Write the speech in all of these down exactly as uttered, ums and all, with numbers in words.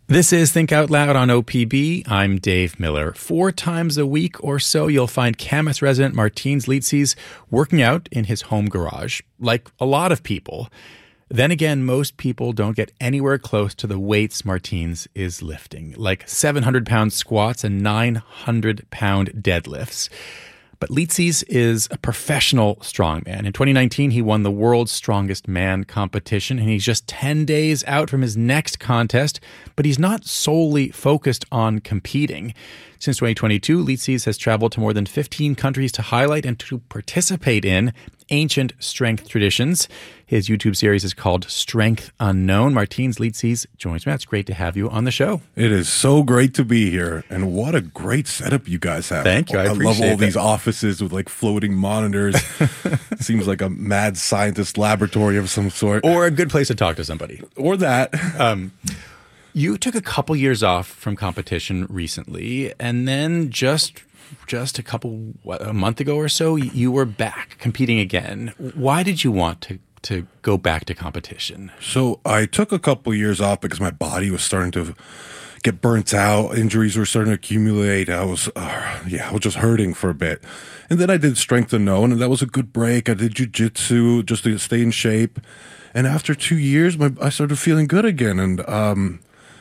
This is Think Out Loud on O P B. I'm Dave Miller. Four times a week or so, you'll find Camas resident Martins Licis working out in his home garage, like a lot of people. Then again, most people don't get anywhere close to the weights Martins is lifting, like seven hundred pound squats and nine hundred pound deadlifts. But Licis is a professional strongman. In twenty nineteen, he won the World's Strongest Man competition, and he's just ten days out from his next contest, but he's not solely focused on competing. Since twenty twenty-two, Licis has traveled to more than fifteen countries to highlight and to participate in ancient strength traditions. His YouTube series is called Strength Unknown. Martins Licis joins me. It's great to have you on the show. It is so great to be here, and what a great setup you guys have. Thank you. I, I appreciate love all that. these offices with like floating monitors. Seems like a mad scientist laboratory of some sort. Or a good place to talk to somebody. Or that. Um, you took a couple years off from competition recently, and then just just a couple what, a month ago or so, you were back competing again. Why did you want to to go back to competition? So I took a couple years off because my body was starting to get burnt out. Injuries were starting to accumulate. I was, uh, yeah, I was just hurting for a bit. And then I did Strength Unknown, and that was a good break. I did jiu-jitsu just to stay in shape. And after two years, my, I started feeling good again. And um,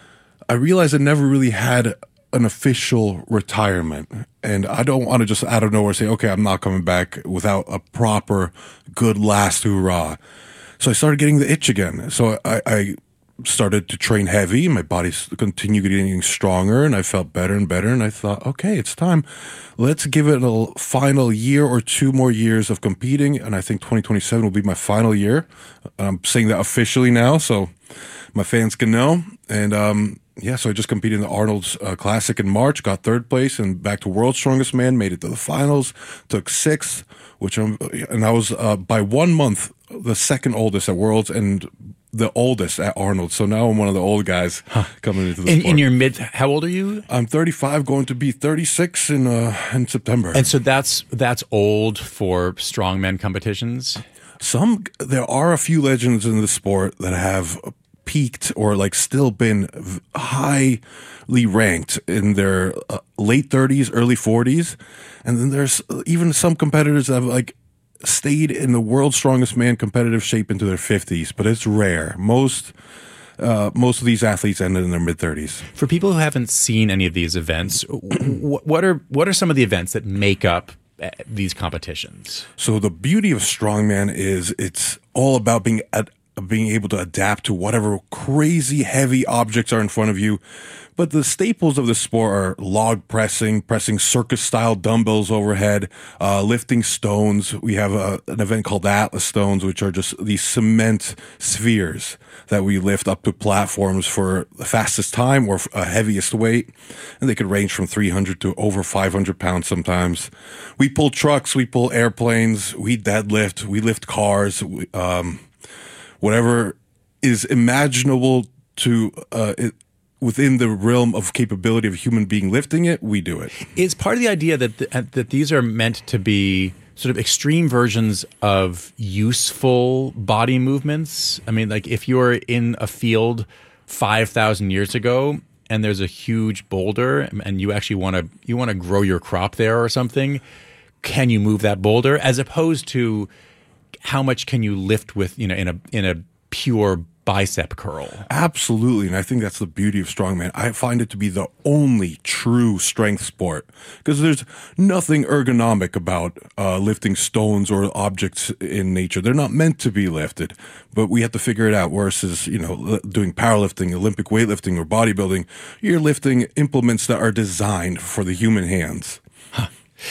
I realized I never really had an official retirement. And I don't want to just out of nowhere say, okay, I'm not coming back without a proper, good last hurrah. So I started getting the itch again. So I, I started to train heavy. My body continued getting stronger, and I felt better and better. And I thought, okay, it's time. Let's give it a final year or two more years of competing. And I think twenty twenty-seven will be my final year. I'm saying that officially now, so my fans can know. And, um, yeah, so I just competed in the Arnold's uh, Classic in March, got third place, and back to World's Strongest Man, made it to the finals, took sixth, which I'm, and I was uh, by one month the second oldest at Worlds and the oldest at Arnold. So now I'm one of the old guys huh. coming into the in, sport. In your mid, how old are you? I'm thirty-five, going to be thirty-six in uh, in September. And so that's that's old for strongman competitions. Some there are a few legends in the sport that have peaked or like still been highly ranked in their uh, late thirties, early forties. And then there's even some competitors that have like stayed in the World's Strongest Man competitive shape into their fifties, but it's rare. Most uh, most of these athletes ended in their mid thirties. For people who haven't seen any of these events, what are what are some of the events that make up these competitions? So the beauty of strongman is it's all about being at being able to adapt to whatever crazy heavy objects are in front of you. But the staples of the sport are log pressing, pressing circus-style dumbbells overhead, uh, lifting stones. We have a, an event called Atlas Stones, which are just these cement spheres that we lift up to platforms for the fastest time or uh, heaviest weight. And they could range from three hundred to over five hundred pounds sometimes. We pull trucks, we pull airplanes, we deadlift, we lift cars, we, um, whatever is imaginable to uh, it, within the realm of capability of a human being lifting it, we do it. Is part of the idea that the, that these are meant to be sort of extreme versions of useful body movements? I mean, like if you're in a field five thousand years ago and there's a huge boulder and you actually want to you want to grow your crop there or something, can you move that boulder? As opposed to how much can you lift with, you know, in a in a pure bicep curl? Absolutely, and I think that's the beauty of strongman. I find it to be the only true strength sport because there's nothing ergonomic about uh, lifting stones or objects in nature. They're not meant to be lifted, but we have to figure it out. Versus, you know, doing powerlifting, Olympic weightlifting, or bodybuilding, you're lifting implements that are designed for the human hands. Huh.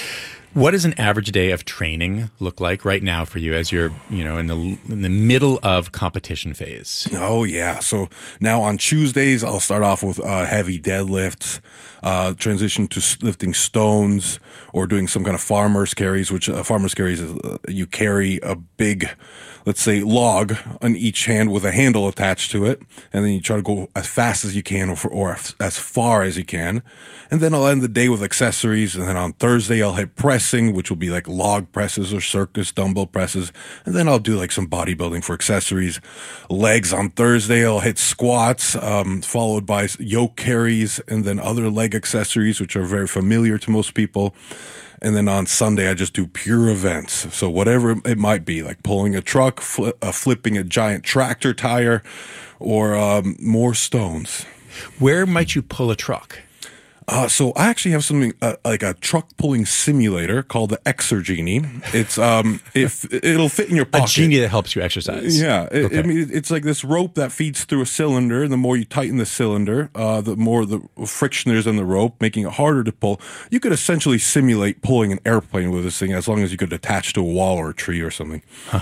What does an average day of training look like right now for you as you're, you know, in the in the middle of competition phase? Oh, yeah. So now on Tuesdays, I'll start off with uh, heavy deadlifts, uh, transition to lifting stones or doing some kind of farmer's carries, which uh, farmer's carries is uh, you carry a big, let's say, log on each hand with a handle attached to it, and then you try to go as fast as you can or, for, or as far as you can. And then I'll end the day with accessories, and then on Thursday, I'll hit press pressing, which will be like log presses or circus dumbbell presses. And then I'll do like some bodybuilding for accessories. Legs on Thursday, I'll hit squats, um, followed by yoke carries and then other leg accessories, which are very familiar to most people. And then on Sunday, I just do pure events. So whatever it might be, like pulling a truck, fli- uh, flipping a giant tractor tire, or um, more stones. Where might you pull a truck? Uh, so I actually have something uh, like a truck pulling simulator called the Exergenie. It's um, if it'll fit in your pocket. A genie that helps you exercise. Yeah, it, Okay. I mean it's like this rope that feeds through a cylinder. And the more you tighten the cylinder, uh, the more the friction there is in the rope, making it harder to pull. You could essentially simulate pulling an airplane with this thing, as long as you could attach to a wall or a tree or something. Huh.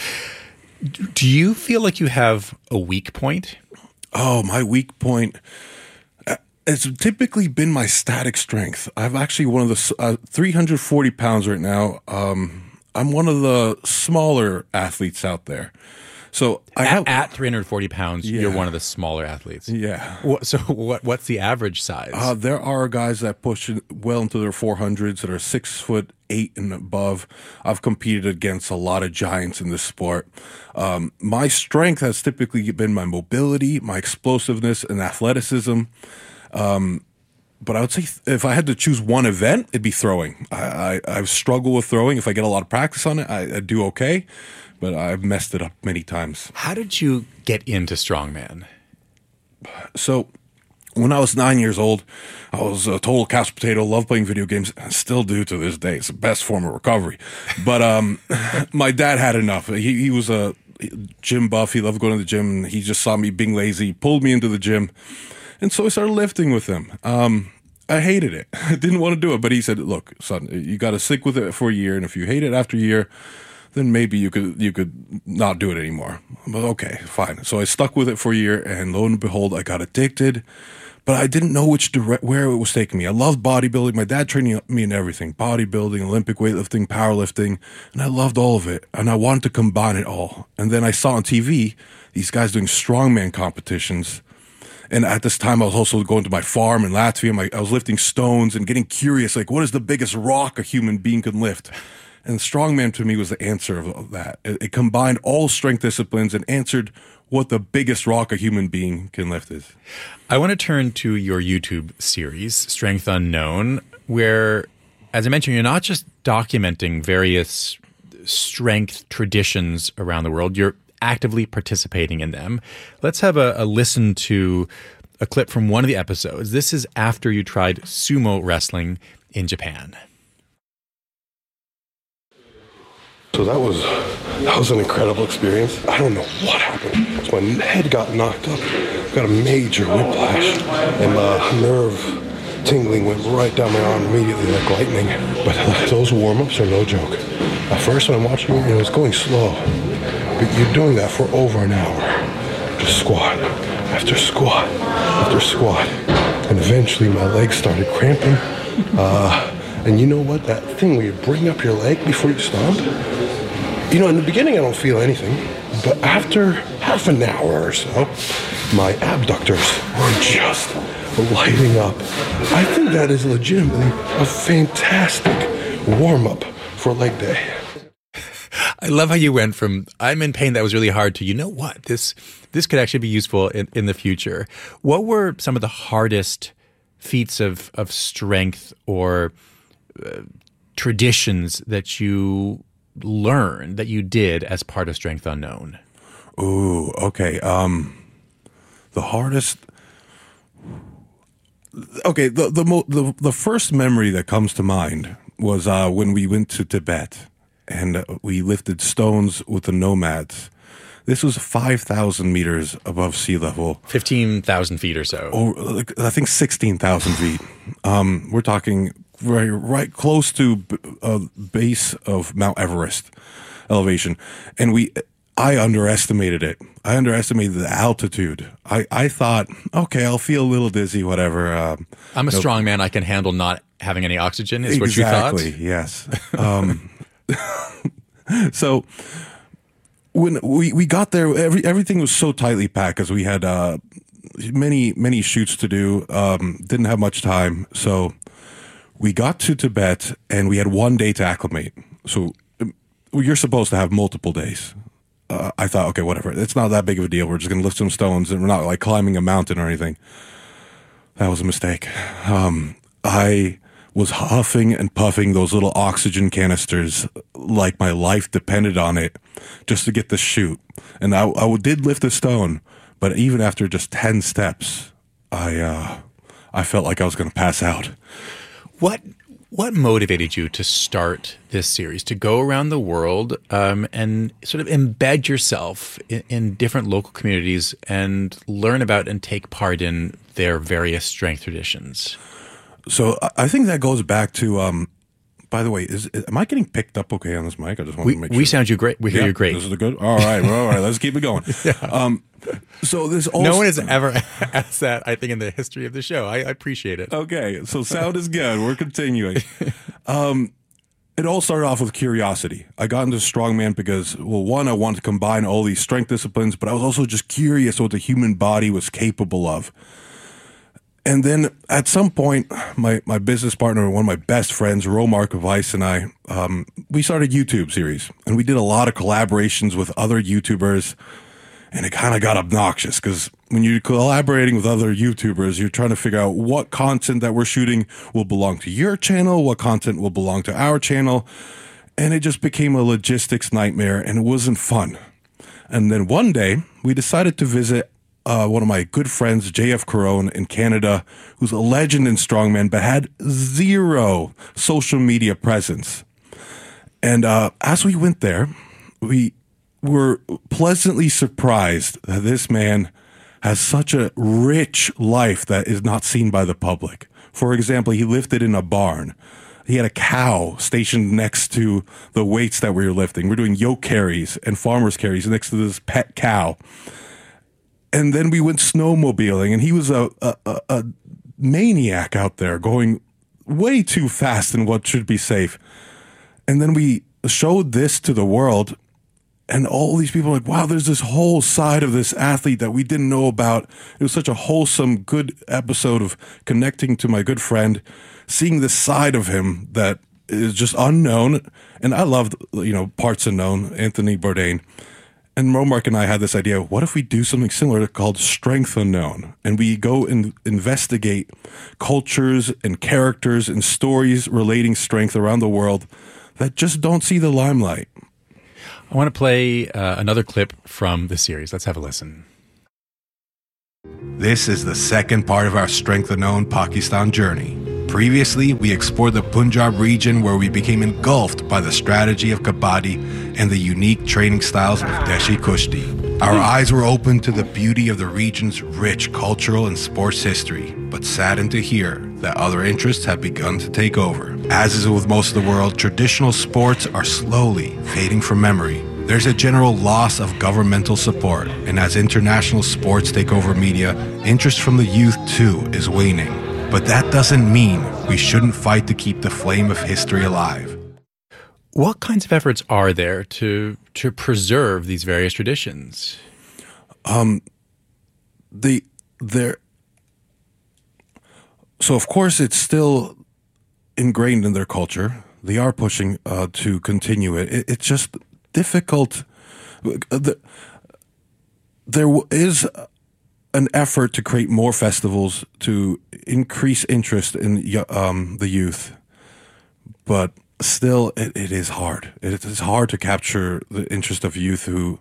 Do you feel like you have a weak point? Oh, my weak point. It's typically been my static strength. I'm actually one of the uh, three hundred forty pounds right now. Um, I'm one of the smaller athletes out there. So I at, have at three hundred forty pounds, Yeah. you're one of the smaller athletes. yeah. What, so what? What's the average size? Uh, there are guys that push it well into their four hundreds that are six foot eight and above. I've competed against a lot of giants in this sport. Um, my strength has typically been my mobility, my explosiveness, and athleticism. Um, but I would say th- if I had to choose one event, it'd be throwing. I, I, I've struggled with throwing. If I get a lot of practice on it, I, I do okay, but I've messed it up many times. How did you get into strongman? So when I was nine years old, I was a total couch potato, loved playing video games, and still do to this day. It's the best form of recovery. But um, my dad had enough. He, he was a gym buff. He loved going to the gym, and he just saw me being lazy, pulled me into the gym. And so I started lifting with him. Um, I hated it. I didn't want to do it. But he said, look, son, you got to stick with it for a year. And if you hate it after a year, then maybe you could you could not do it anymore. But okay, fine. So I stuck with it for a year. And lo and behold, I got addicted. But I didn't know which direct, where it was taking me. I loved bodybuilding. My dad trained me in everything. Bodybuilding, Olympic weightlifting, powerlifting. And I loved all of it. And I wanted to combine it all. And then I saw on T V these guys doing strongman competitions. And at this time, I was also going to my farm in Latvia. My, I was lifting stones and getting curious, like, what is the biggest rock a human being can lift? And strongman to me was the answer of that. It, it combined all strength disciplines and answered what the biggest rock a human being can lift is. I want to turn to your YouTube series, Strength Unknown, where, as I mentioned, you're not just documenting various strength traditions around the world. You're actively participating in them. Let's have a, a listen to a clip from one of the episodes. This is after you tried sumo wrestling in Japan. So that was that was an incredible experience. I don't know what happened. So my head got knocked up. Got a major whiplash, and my nerve tingling went right down my arm immediately like lightning. But uh, those warm-ups are no joke. At first, when I'm watching it, you know, it's going slow. But you're doing that for over an hour. Just squat after squat after squat. And eventually my legs started cramping. Uh, and you know what? That thing where you bring up your leg before you stomp? You know, in the beginning I don't feel anything. But after half an hour or so, my abductors were just lighting up. I think that is legitimately a fantastic warm-up for leg day. I love how you went from I'm in pain, that was really hard, to, you know what, this this could actually be useful in, in the future. What were some of the hardest feats of, of strength or uh, traditions that you learned, that you did as part of Strength Unknown? Ooh, okay. Um, the hardest... Okay, the the, mo- the the first memory that comes to mind was uh, when we went to Tibet. And uh, we lifted stones with the nomads. This was five thousand meters above sea level. fifteen thousand feet or so. Or like, I think sixteen thousand feet. Um, we're talking right, right close to a base of Mount Everest elevation. And we, I underestimated it. I underestimated the altitude. I, I thought, okay, I'll feel a little dizzy, whatever. Um, I'm a no, strong man. I can handle not having any oxygen, is exactly, what you thought? Yes. Um, so when we, we got there, every, everything was so tightly packed because we had uh, many, many shoots to do. Um, didn't have much time. So we got to Tibet and we had one day to acclimate. So um, you're supposed to have multiple days. Uh, I thought, okay, whatever. It's not that big of a deal. We're just going to lift some stones and we're not like climbing a mountain or anything. That was a mistake. Um, I was huffing and puffing those little oxygen canisters like my life depended on it just to get the chute. And I, I did lift a stone, but even after just ten steps, I uh, I felt like I was going to pass out. What what motivated you to start this series, to go around the world um, and sort of embed yourself in, in different local communities and learn about and take part in their various strength traditions? So I think that goes back to, um, by the way, is, is am I getting picked up okay on this mic? I just want we, to make sure. We sound you great. We hear yeah, you great. This is the good? All right. Well, all right. Let's keep it going. yeah. um, so this also, no one has ever asked that, I think, in the history of the show. I, I appreciate it. Okay. So sound is good. We're continuing. Um, it all started off with curiosity. I got into strongman because, well, one, I wanted to combine all these strength disciplines, but I was also just curious what the human body was capable of. And then at some point, my, my business partner, one of my best friends, Romark Weiss, and I, um, we started a YouTube series. And we did a lot of collaborations with other YouTubers. And it kind of got obnoxious because when you're collaborating with other YouTubers, you're trying to figure out what content that we're shooting will belong to your channel, what content will belong to our channel. And it just became a logistics nightmare and it wasn't fun. And then one day, we decided to visit Uh, one of my good friends, J F Caron in Canada, who's a legend in strongman, but had zero social media presence. And uh, as we went there, we were pleasantly surprised that this man has such a rich life that is not seen by the public. For example, he lifted in a barn. He had a cow stationed next to the weights that we were lifting. We're doing yoke carries and farmer's carries next to this pet cow. And then we went snowmobiling, and he was a, a, a maniac out there going way too fast in what should be safe. And then we showed this to the world, and all these people were like, wow, there's this whole side of this athlete that we didn't know about. It was such a wholesome, good episode of connecting to my good friend, seeing this side of him that is just unknown. And I loved, you know, parts unknown, Anthony Bourdain. And Romark and I had this idea, what if we do something similar called Strength Unknown? And we go and investigate cultures and characters and stories relating strength around the world that just don't see the limelight. I want to play uh, another clip from the series. Let's have a listen. This is the second part of our Strength Unknown Pakistan journey. Previously, we explored the Punjab region where we became engulfed by the strategy of Kabaddi and the unique training styles of Deshi Kushti. Our eyes were opened to the beauty of the region's rich cultural and sports history, but saddened to hear that other interests have begun to take over. As is with most of the world, traditional sports are slowly fading from memory. There's a general loss of governmental support, and as international sports take over media, interest from the youth too is waning. But that doesn't mean we shouldn't fight to keep the flame of history alive. What kinds of efforts are there to to preserve these various traditions? Um, the there. So of course it's still ingrained in their culture. They are pushing uh, to continue it. it. It's just difficult. The, there is an effort to create more festivals to increase interest in um, the youth, but still it, it is hard. It is hard to capture the interest of youth who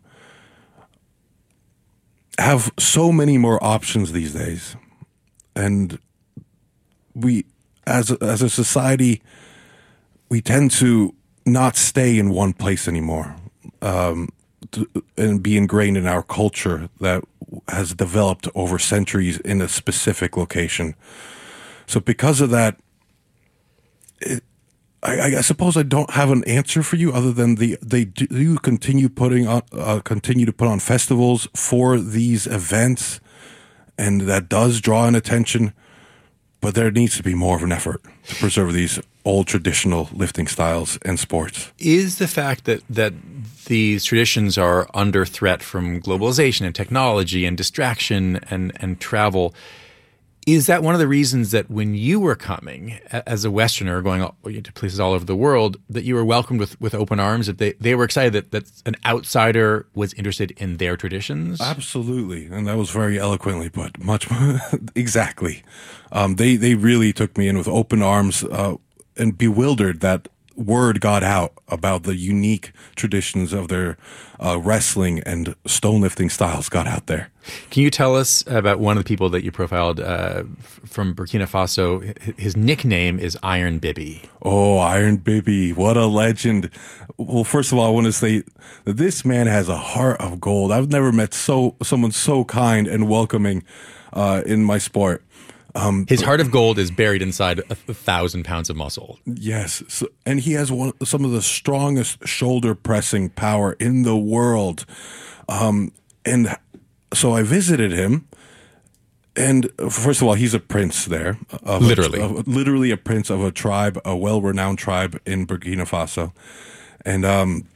have so many more options these days. And we, as a, as a society, we tend to not stay in one place anymore, um, to, and be ingrained in our culture that has developed over centuries in a specific location. So because of that, it, I, I suppose I don't have an answer for you other than the they do continue putting on uh, continue to put on festivals for these events, and that does draw in attention. But there needs to be more of an effort to preserve these old traditional lifting styles and sports. Is the fact that that these traditions are under threat from globalization and technology and distraction and, and travel, Is that one of the reasons that when you were coming a- as a Westerner going all, to places all over the world, that you were welcomed with, with open arms, that they, they were excited that, that an outsider was interested in their traditions? Absolutely. And that was very eloquently put. Much more. Exactly. Um, they, they really took me in with open arms uh, and bewildered that word got out about the unique traditions of their uh, wrestling and stone lifting styles got out there. Can you tell us about one of the people that you profiled uh, from Burkina Faso? His nickname is Iron Bibi. Oh, Iron Bibi, what a legend. Well, first of all, I want to say that this man has a heart of gold. I've never met so someone so kind and welcoming uh, in my sport. Um, His heart of gold is buried inside a, a thousand pounds of muscle. Yes. So, and he has one, some of the strongest shoulder pressing power in the world. Um, and so I visited him. And first of all, he's a prince there. Of literally. A, of, literally a prince of a tribe, a well-renowned tribe in Burkina Faso. And, um,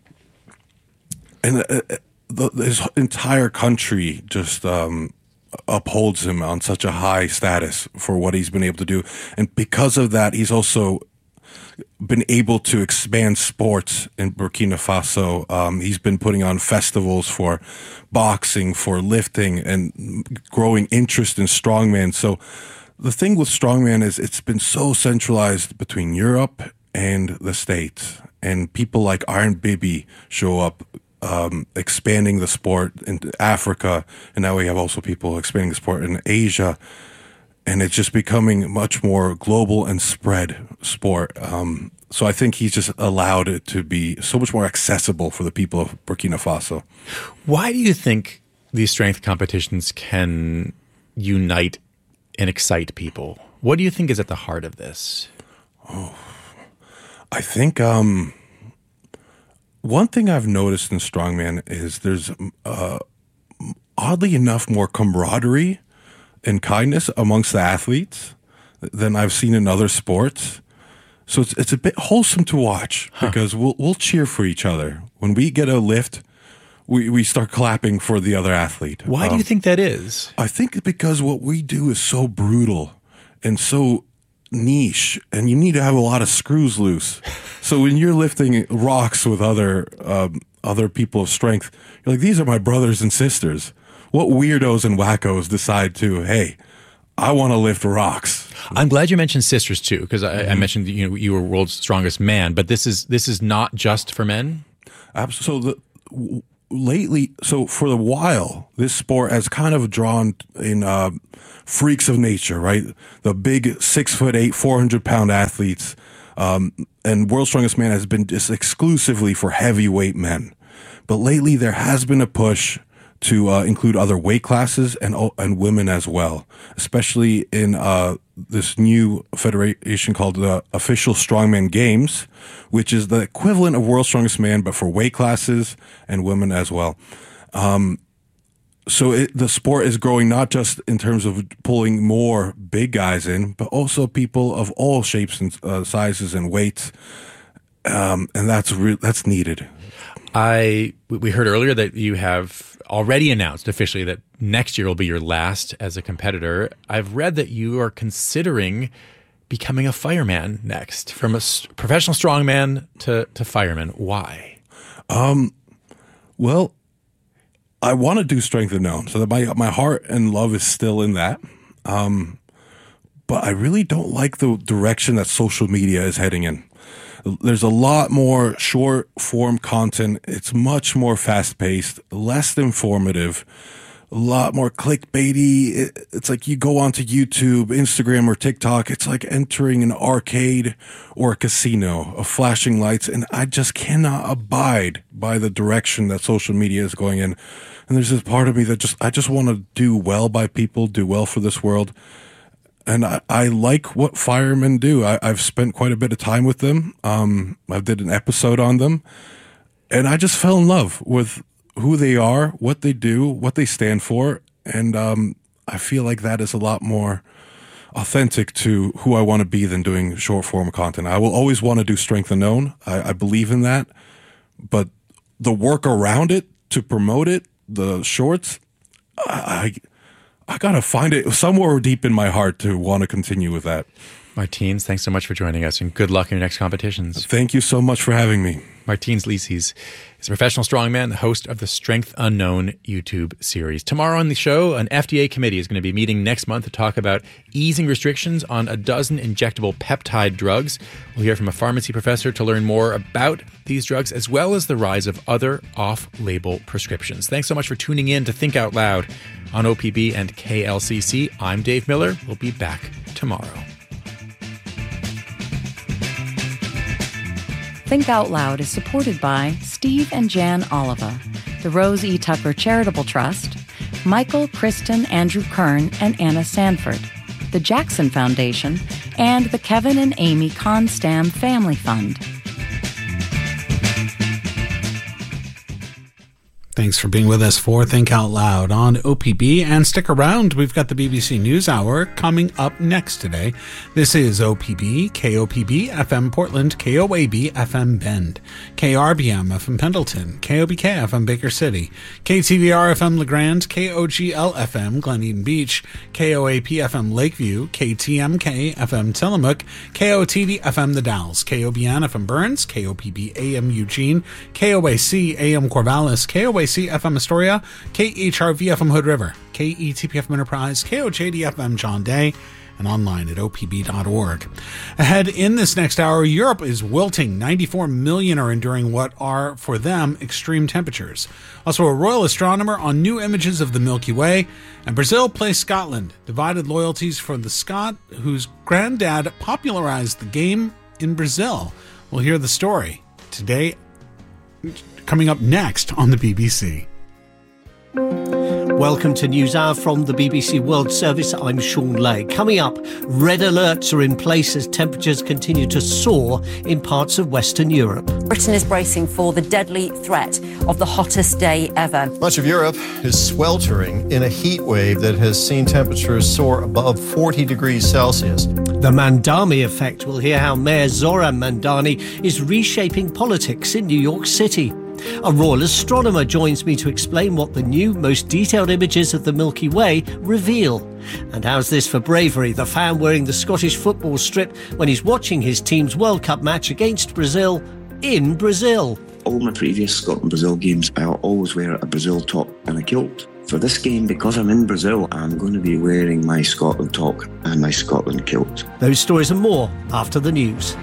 and uh, the, his entire country just, um, upholds him on such a high status for what he's been able to do. And because of that, he's also been able to expand sports in Burkina Faso. Um, he's been putting on festivals for boxing, for lifting, and growing interest in strongman. So the thing with strongman is it's been so centralized between Europe and the States. And people like Iron Bibi show up Um, expanding the sport into Africa, and now we have also people expanding the sport in Asia, and it's just becoming much more global and spread sport. Um, so I think he's just allowed it to be so much more accessible for the people of Burkina Faso. Why do you think these strength competitions can unite and excite people? What do you think is at the heart of this? Oh, I think... Um, One thing I've noticed in strongman is there's uh, oddly enough more camaraderie and kindness amongst the athletes than I've seen in other sports. So it's it's a bit wholesome to watch huh. because we'll we'll cheer for each other when we get a lift. We we start clapping for the other athlete. Why um, do you think that is? I think because what we do is so brutal and so niche, and you need to have a lot of screws loose. So when you're lifting rocks with other um, other people of strength, you're like, these are my brothers and sisters. What weirdos and wackos decide to, hey, I want to lift rocks? I'm glad you mentioned sisters too, because I, mm-hmm. I mentioned you know you were world's strongest man, but this is this is not just for men. Absolutely. So lately, so for a while, this sport has kind of drawn in uh, freaks of nature, right? The big six foot eight, four hundred pound athletes, um, and World's Strongest Man has been just exclusively for heavyweight men. But lately, there has been a push to uh, include other weight classes and and women as well, especially in uh, this new federation called the Official Strongman Games, which is the equivalent of World's Strongest Man, but for weight classes and women as well. Um, so it, the sport is growing not just in terms of pulling more big guys in, but also people of all shapes and uh, sizes and weights, um, and that's re- that's needed. I we heard earlier that you have already announced officially that next year will be your last as a competitor. I've read that you are considering becoming a fireman next, from a st- professional strongman to to fireman. Why? Um, well, I want to do strength and known, so that my my heart and love is still in that. Um, but I really don't like the direction that social media is heading in. There's a lot more short form content. It's much more fast paced, less informative, a lot more clickbaity. It's like you go onto YouTube, Instagram, or TikTok. It's like entering an arcade or a casino of flashing lights. And I just cannot abide by the direction that social media is going in. And there's this part of me that just, I just want to do well by people, do well for this world. And I, I like what firemen do. I, I've spent quite a bit of time with them. Um, I did an episode on them. And I just fell in love with who they are, what they do, what they stand for. And um, I feel like that is a lot more authentic to who I want to be than doing short form content. I will always want to do strength and known. I, I believe in that. But the work around it to promote it, the shorts, I... I I got to find it somewhere deep in my heart to want to continue with that. Martins, thanks so much for joining us, and good luck in your next competitions. Thank you so much for having me. Martins Licis is a professional strongman, the host of the Strength Unknown YouTube series. Tomorrow on the show, an F D A committee is going to be meeting next month to talk about easing restrictions on a dozen injectable peptide drugs. We'll hear from a pharmacy professor to learn more about these drugs, as well as the rise of other off-label prescriptions. Thanks so much for tuning in to Think Out Loud on O P B and K L C C. I'm Dave Miller. We'll be back tomorrow. Think Out Loud is supported by Steve and Jan Oliva, the Rose E. Tucker Charitable Trust, Michael, Kristen, Andrew Kern, and Anna Sanford, the Jackson Foundation, and the Kevin and Amy Constam Family Fund. Thanks for being with us for Think Out Loud on O P B, and stick around. We've got the B B C News Hour coming up next today. This is O P B, K O P B, F M Portland, K O A B, F M Bend, K R B M, F M Pendleton, K O B K, F M Baker City, K T V R, F M LeGrand, K O G L, F M Glen Eden Beach, K O A P, F M Lakeview, K T M K, F M Tillamook, K O T D, F M The Dalles, K O B N, F M Burns, K O P B, A M Eugene, K O A C, A M Corvallis, K O A C, F M Astoria, K H R V, F M Hood River, K E T P F M Enterprise, K O J D, F M John Day, and online at O P B dot org. Ahead in this next hour, Europe is wilting. ninety-four million are enduring what are, for them, extreme temperatures. Also, a royal astronomer on new images of the Milky Way. And Brazil plays Scotland. Divided loyalties for the Scot whose granddad popularized the game in Brazil. We'll hear the story today, coming up next on the B B C. Welcome to News Hour from the B B C World Service. I'm Sean Lay. Coming up, red alerts are in place as temperatures continue to soar in parts of Western Europe. Britain is bracing for the deadly threat of the hottest day ever. Much of Europe is sweltering in a heat wave that has seen temperatures soar above forty degrees Celsius. The Mandami effect. We'll hear how Mayor Zoran Mandani is reshaping politics in New York City. A royal astronomer joins me to explain what the new, most detailed images of the Milky Way reveal. And how's this for bravery? The fan wearing the Scottish football strip when he's watching his team's World Cup match against Brazil in Brazil. All my previous Scotland-Brazil games, I'll always wear a Brazil top and a kilt. For this game, because I'm in Brazil, I'm going to be wearing my Scotland top and my Scotland kilt. Those stories and more after the news.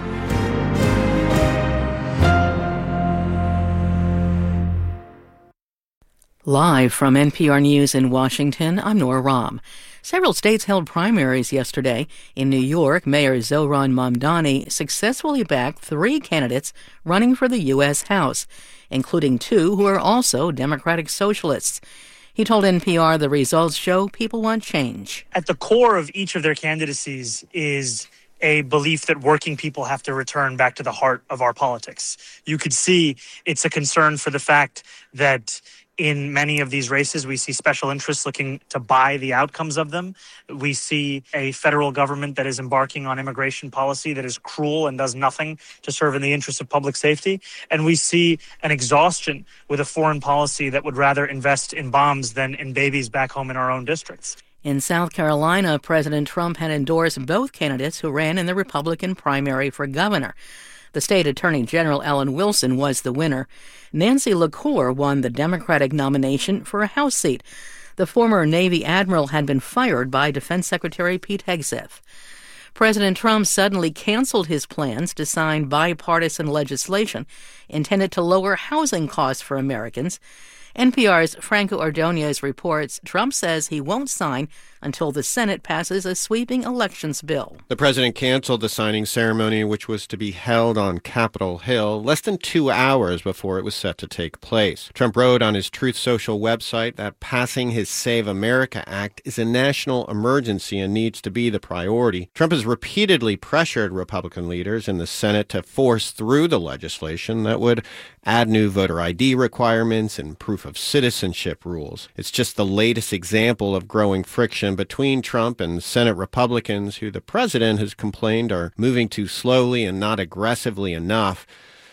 Live from N P R News in Washington, I'm Nora Rahm. Several states held primaries yesterday. In New York, Mayor Zoran Mamdani successfully backed three candidates running for the U S House, including two who are also Democratic Socialists. He told N P R the results show people want change. At the core of each of their candidacies is a belief that working people have to return back to the heart of our politics. You could see it's a concern for the fact that in many of these races, we see special interests looking to buy the outcomes of them. We see a federal government that is embarking on immigration policy that is cruel and does nothing to serve in the interests of public safety. And we see an exhaustion with a foreign policy that would rather invest in bombs than in babies back home in our own districts. In South Carolina, President Trump had endorsed both candidates who ran in the Republican primary for governor. The state attorney general, Alan Wilson, was the winner. Nancy LaCour won the Democratic nomination for a House seat. The former Navy admiral had been fired by Defense Secretary Pete Hegseth. President Trump suddenly canceled his plans to sign bipartisan legislation intended to lower housing costs for Americans. N P R's Franco Ordonez reports Trump says he won't sign until the Senate passes a sweeping elections bill. The president canceled the signing ceremony, which was to be held on Capitol Hill, less than two hours before it was set to take place. Trump wrote on his Truth Social website that passing his Save America Act is a national emergency and needs to be the priority. Trump has repeatedly pressured Republican leaders in the Senate to force through the legislation that would add new voter I D requirements and proof of citizenship rules. It's just the latest example of growing friction between Trump and Senate Republicans, who the president has complained are moving too slowly and not aggressively enough.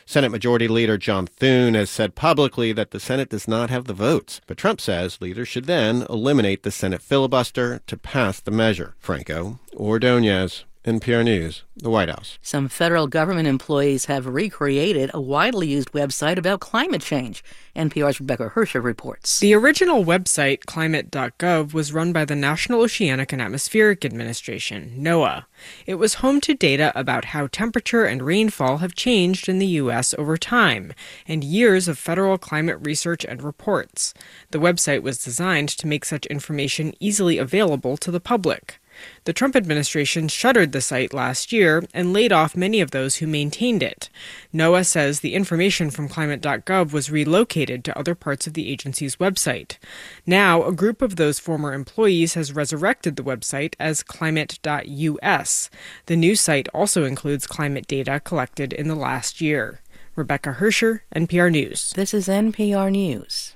Senate Majority Leader John Thune has said publicly that the Senate does not have the votes, but Trump says leaders should then eliminate the Senate filibuster to pass the measure. Franco Ordonez, N P R News, the White House. Some federal government employees have recreated a widely used website about climate change. N P R's Rebecca Hersher reports. The original website, climate dot gov, was run by the National Oceanic and Atmospheric Administration, NOAA. It was home to data about how temperature and rainfall have changed in the U S over time, and years of federal climate research and reports. The website was designed to make such information easily available to the public. The Trump administration shuttered the site last year and laid off many of those who maintained it. NOAA says the information from climate dot gov was relocated to other parts of the agency's website. Now, a group of those former employees has resurrected the website as climate dot U S. The new site also includes climate data collected in the last year. Rebecca Hersher, N P R News. This is N P R News.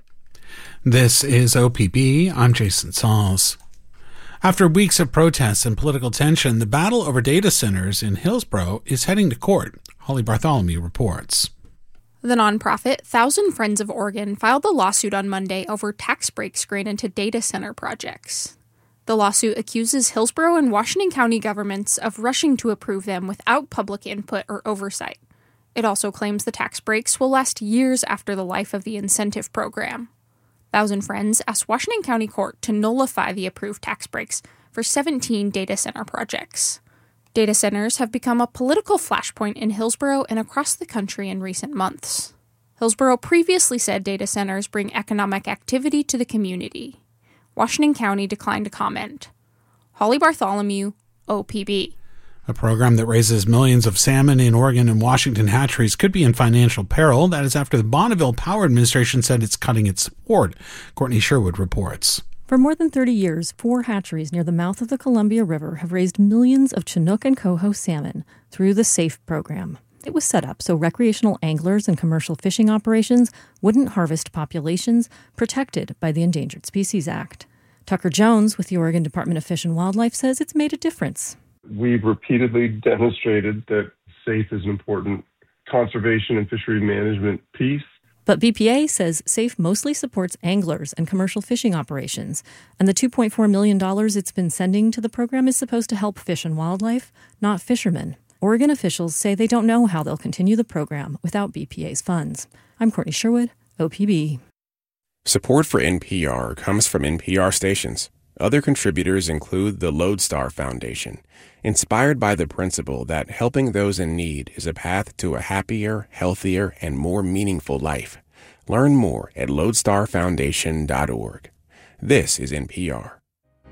This is O P B. I'm Jason Sauls. After weeks of protests and political tension, the battle over data centers in Hillsborough is heading to court. Holly Bartholomew reports. The nonprofit Thousand Friends of Oregon filed a lawsuit on Monday over tax breaks granted to data center projects. The lawsuit accuses Hillsborough and Washington County governments of rushing to approve them without public input or oversight. It also claims the tax breaks will last years after the life of the incentive program. Thousand Friends asked Washington County Court to nullify the approved tax breaks for seventeen data center projects. Data centers have become a political flashpoint in Hillsborough and across the country in recent months. Hillsborough previously said data centers bring economic activity to the community. Washington County declined to comment. Holly Bartholomew, O P B. A program that raises millions of salmon in Oregon and Washington hatcheries could be in financial peril. That is after the Bonneville Power Administration said it's cutting its support. Courtney Sherwood reports. For more than thirty years, four hatcheries near the mouth of the Columbia River have raised millions of Chinook and coho salmon through the SAFE program. It was set up so recreational anglers and commercial fishing operations wouldn't harvest populations protected by the Endangered Species Act. Tucker Jones with the Oregon Department of Fish and Wildlife says it's made a difference. We've repeatedly demonstrated that SAFE is an important conservation and fishery management piece. But B P A says SAFE mostly supports anglers and commercial fishing operations, and the two point four million dollars it's been sending to the program is supposed to help fish and wildlife, not fishermen. Oregon officials say they don't know how they'll continue the program without B P A's funds. I'm Courtney Sherwood, O P B. Support for N P R comes from N P R stations. Other contributors include the Lodestar Foundation, inspired by the principle that helping those in need is a path to a happier, healthier, and more meaningful life. Learn more at lodestar foundation dot org. This is N P R.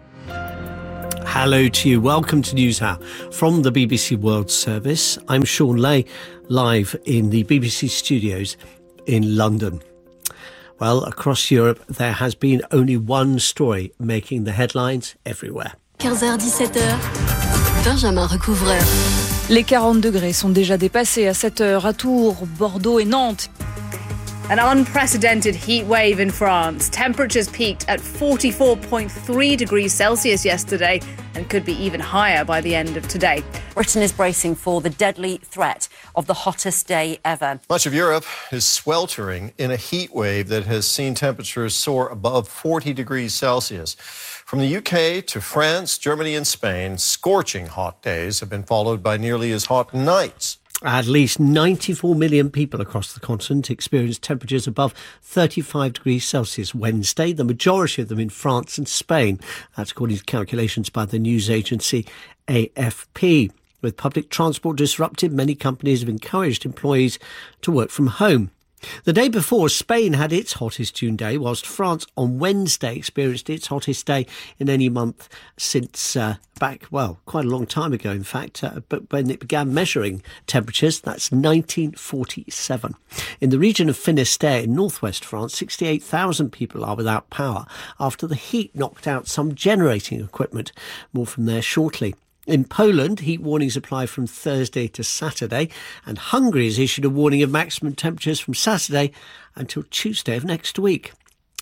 Hello to you. Welcome to NewsHour from the B B C World Service. I'm Sean Lay, live in the B B C studios in London. Well, across Europe, there has been only one story making the headlines everywhere. quinze heures dix-sept heures, Benjamin Recouvreur. Les quarante degrés sont déjà dépassés à cette heure à Tours, Bordeaux et Nantes. An unprecedented heat wave in France. Temperatures peaked at forty-four point three degrees Celsius yesterday and could be even higher by the end of today. Britain is bracing for the deadly threat of the hottest day ever. Much of Europe is sweltering in a heat wave that has seen temperatures soar above forty degrees Celsius. From the U K to France, Germany and Spain, scorching hot days have been followed by nearly as hot nights. At least ninety-four million people across the continent experienced temperatures above thirty-five degrees Celsius Wednesday, the majority of them in France and Spain. That's according to calculations by the news agency A F P. With public transport disrupted, many companies have encouraged employees to work from home. The day before, Spain had its hottest June day, whilst France on Wednesday experienced its hottest day in any month since uh, back, well, quite a long time ago, in fact, uh, but when it began measuring temperatures, that's nineteen forty-seven. In the region of Finistère in northwest France, sixty-eight thousand people are without power after the heat knocked out some generating equipment. More from there shortly. In Poland, heat warnings apply from Thursday to Saturday, and Hungary has issued a warning of maximum temperatures from Saturday until Tuesday of next week.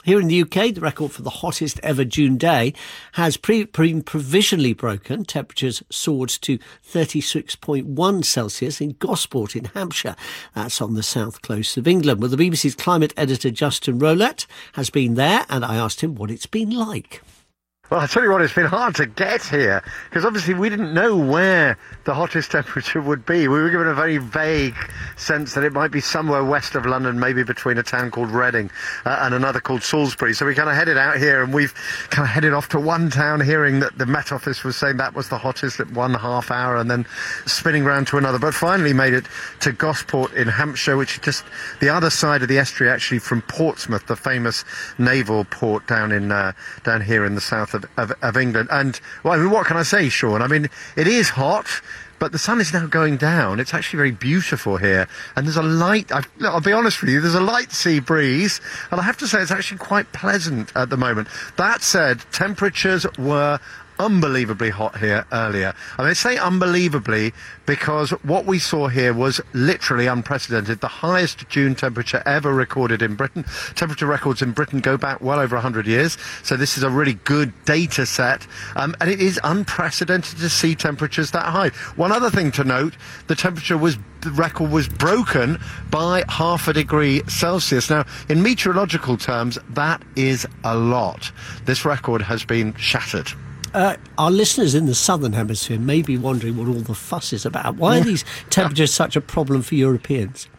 Here in the U K, the record for the hottest ever June day has pre- been provisionally broken. Temperatures soared to thirty-six point one Celsius in Gosport in Hampshire. That's on the south coast of England. Well, the B B C's climate editor Justin Rowlett has been there, and I asked him what it's been like. Well, I tell you what, it's been hard to get here because obviously we didn't know where the hottest temperature would be. We were given a very vague sense that it might be somewhere west of London, maybe between a town called Reading uh, and another called Salisbury. So we kind of headed out here, and we've kind of headed off to one town, hearing that the Met Office was saying that was the hottest at one half hour, and then spinning round to another. But finally made it to Gosport in Hampshire, which is just the other side of the estuary, actually, from Portsmouth, the famous naval port down in uh, down here in the south of Of, of England. And well, I mean, what can I say, Sean? I mean, it is hot, but the sun is now going down. It's actually very beautiful here, and there's a light, I've, I'll be honest with you, there's a light sea breeze, and I have to say it's actually quite pleasant at the moment. That said, temperatures were unbelievably hot here earlier. I mean, I say unbelievably because what we saw here was literally unprecedented. The highest June temperature ever recorded in Britain. Temperature records in Britain go back well over one hundred years, so this is a really good data set, um, and it is unprecedented to see temperatures that high. One other thing to note, the temperature was the record was broken by half a degree Celsius. Now, in meteorological terms, that is a lot. This record has been shattered. Uh, our listeners in the southern hemisphere may be wondering what all the fuss is about. Why are these temperatures such a problem for Europeans?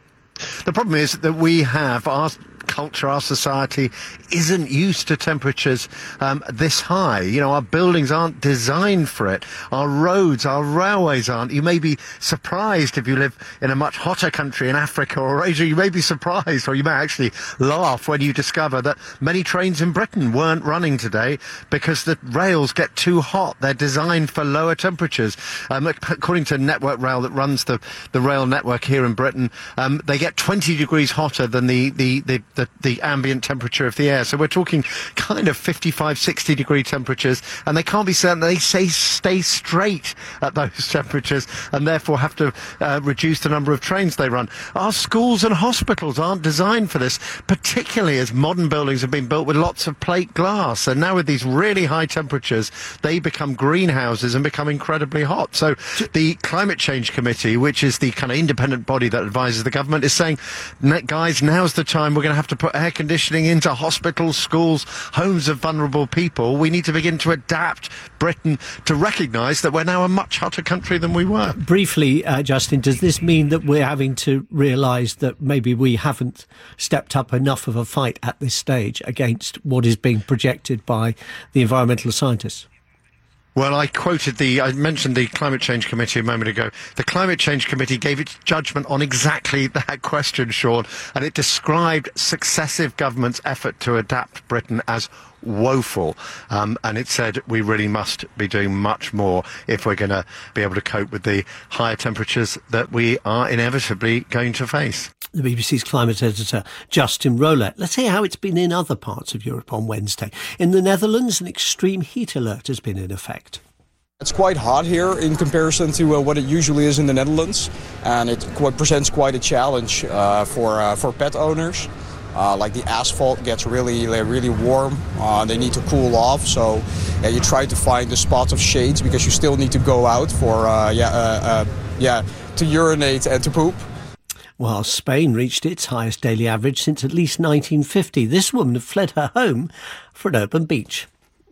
The problem is that we have our culture, our society isn't used to temperatures um, this high. You know, our buildings aren't designed for it. Our roads, our railways aren't. You may be surprised if you live in a much hotter country in Africa or Asia. You may be surprised, or you may actually laugh when you discover that many trains in Britain weren't running today because the rails get too hot. They're designed for lower temperatures. Um, according to Network Rail that runs the, the rail network here in Britain, um, they get twenty degrees hotter than the, the, the, the, the ambient temperature of the air. So we're talking kind of fifty-five, sixty degree temperatures, and they can't be certain they say stay straight at those temperatures and therefore have to uh, reduce the number of trains they run. Our schools and hospitals aren't designed for this, particularly as modern buildings have been built with lots of plate glass, and now with these really high temperatures they become greenhouses and become incredibly hot. So the Climate Change Committee, which is the kind of independent body that advises the government, is saying, guys, now's the time we're going to have to put air conditioning into hospitals, schools, homes of vulnerable people. We need to begin to adapt Britain to recognise that we're now a much hotter country than we were. Briefly, uh, Justin, does this mean that we're having to realise that maybe we haven't stepped up enough of a fight at this stage against what is being projected by the environmental scientists? Well, I quoted the, I mentioned the Climate Change Committee a moment ago. The Climate Change Committee gave its judgment on exactly that question, Sean, and it described successive governments' effort to adapt Britain as woeful. Um, and it said we really must be doing much more if we're going to be able to cope with the higher temperatures that we are inevitably going to face. The B B C's climate editor, Justin Rowlett. Let's hear how it's been in other parts of Europe on Wednesday. In the Netherlands, an extreme heat alert has been in effect. It's quite hot here in comparison to uh, what it usually is in the Netherlands, and it qu- presents quite a challenge uh, for uh, for pet owners. Uh, like the asphalt gets really, really warm. Uh, they need to cool off, so yeah, you try to find the spots of shades because you still need to go out for uh, yeah, uh, uh, yeah, to urinate and to poop. While Spain reached its highest daily average since at least nineteen fifty, this woman had fled her home for an urban beach.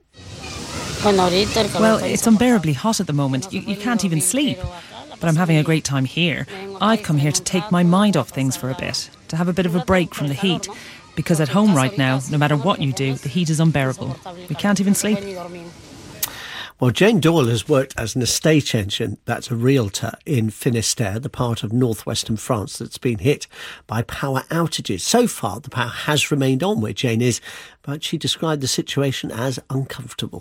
Well, it's unbearably hot at the moment. You, you can't even sleep. But I'm having a great time here. I've come here to take my mind off things for a bit, to have a bit of a break from the heat. Because at home right now, no matter what you do, the heat is unbearable. We can't even sleep. Well, Jane Doyle has worked as an estate agent, that's a realtor, in Finistère, the part of northwestern France that's been hit by power outages. So far, the power has remained on where Jane is, but she described the situation as uncomfortable.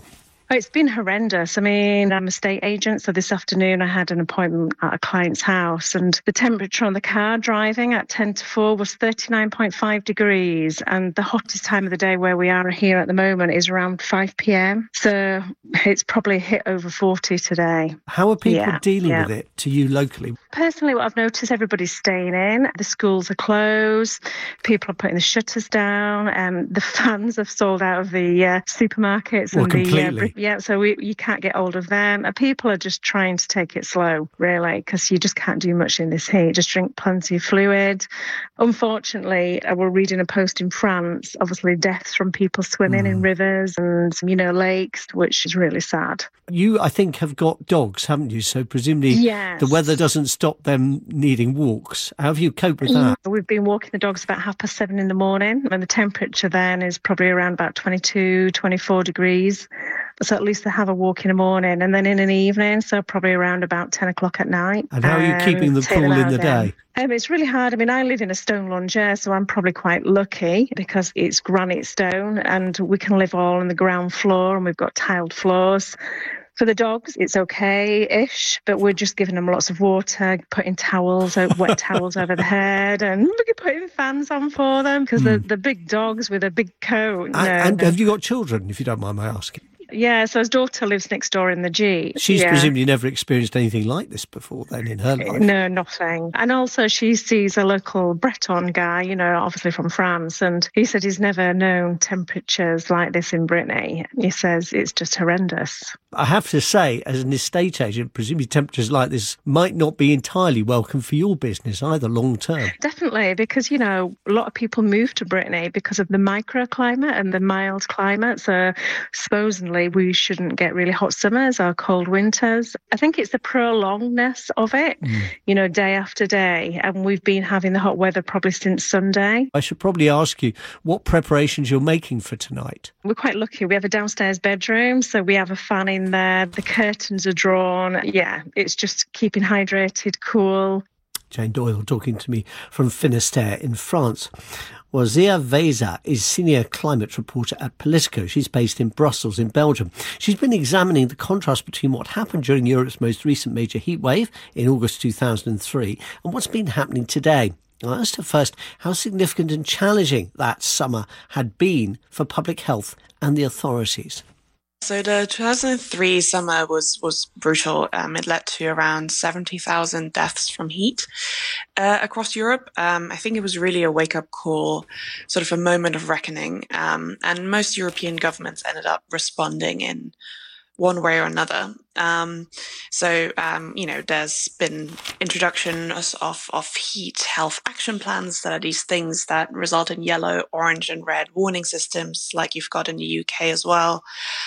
Oh, it's been horrendous. I mean, I'm a estate agent, so this afternoon I had an appointment at a client's house, and the temperature on the car driving at ten to four was thirty-nine point five degrees, and the hottest time of the day where we are here at the moment is around five p.m. So it's probably hit over forty today. How are people yeah, dealing yeah. with it to you locally? Personally, what I've noticed, everybody's staying in. The schools are closed. People are putting the shutters down. Um, the fans have sold out of the uh, supermarkets. Well, and completely. the uh, Yeah, so we, you can't get hold of them. And people are just trying to take it slow, really, because you just can't do much in this heat. Just drink plenty of fluid. Unfortunately, I was reading a post in France, obviously deaths from people swimming mm. in rivers and, you know, lakes, which is really sad. You, I think, have got dogs, haven't you? So presumably yes. the weather doesn't stop them needing walks. How have you coped with that? We've been walking the dogs about half past seven in the morning, and the temperature then is probably around about twenty-two, twenty-four degrees. So at least they have a walk in the morning, and then in an evening, so probably around about ten o'clock at night. And how are you um, keeping them cool in the day? Um, it's really hard. I mean, I live in a stone longer, so I'm probably quite lucky because it's granite stone and we can live all on the ground floor and we've got tiled floors. For the dogs, it's okay-ish, but we're just giving them lots of water, putting towels, wet towels over the head, and we're putting fans on for them because mm. they're, they're big dogs with a big coat. And, no, and no. have you got children, if you don't mind my asking? Yeah, so his daughter lives next door in the G. She's yeah. presumably never experienced anything like this before then in her life. No, nothing. And also she sees a local Breton guy, you know, obviously from France, and he said he's never known temperatures like this in Brittany. He says it's just horrendous. I have to say, as an estate agent, presumably temperatures like this might not be entirely welcome for your business either long term. Definitely, because, you know, a lot of people move to Brittany because of the microclimate and the mild climate. So supposedly we shouldn't get really hot summers or cold winters. I think it's the prolongedness of it, mm. you know, day after day. And we've been having the hot weather probably since Sunday. I should probably ask you what preparations you're making for tonight. We're quite lucky. We have a downstairs bedroom, so we have a fan in there. The curtains are drawn. Yeah, it's just keeping hydrated, cool. Jane Doyle talking to me from Finistère in France. Wazia Veza is senior climate reporter at Politico. She's based in Brussels in Belgium. She's been examining the contrast between what happened during Europe's most recent major heat wave in August two thousand three and what's been happening today. I asked her first how significant and challenging that summer had been for public health and the authorities. So the two thousand three summer was, was brutal. Um, it led to around seventy thousand deaths from heat uh, across Europe. Um, I think it was really a wake-up call, sort of a moment of reckoning. Um, and most European governments ended up responding in one way or another. Um, so, um, you know, there's been introduction of, of heat health action plans that are these things that result in yellow, orange and red warning systems like you've got in the U K as well.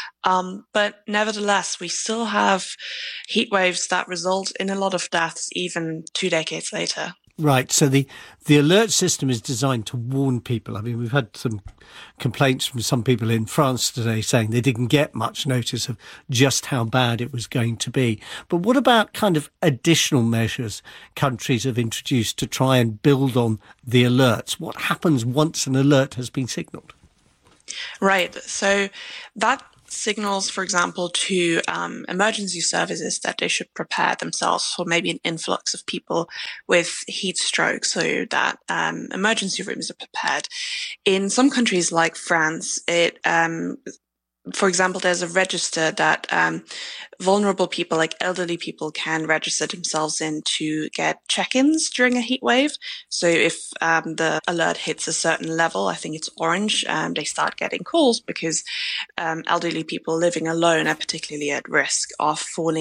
Um, but nevertheless, we still have heat waves that result in a lot of deaths even two decades later. Right. So the, the alert system is designed to warn people. I mean, we've had some complaints from some people in France today saying they didn't get much notice of just how bad it was going to be. But what about kind of additional measures countries have introduced to try and build on the alerts? What happens once an alert has been signalled? Right. So that signals, for example, to um, emergency services that they should prepare themselves for maybe an influx of people with heat stroke, so that um, emergency rooms are prepared. In some countries like France, it um, for example, there's a register that um, vulnerable people, like elderly people, can register themselves in to get check-ins during a heat wave. So if um, the alert hits a certain level, I think it's orange, um, they start getting calls because um, elderly people living alone are particularly at risk of falling